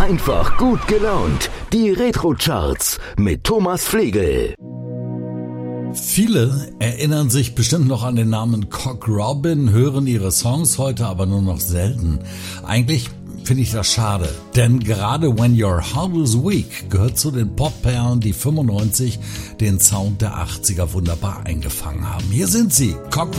Einfach gut gelaunt. Die Retro-Charts mit Thomas Flegel. Viele erinnern sich bestimmt noch an den Namen Cock Robin, hören ihre Songs heute aber nur noch selten. Eigentlich finde ich das schade, denn gerade When Your Heart Is Weak gehört zu den Pop-Perlen, die 95 den Sound der 80er wunderbar eingefangen haben. Hier sind sie, Cock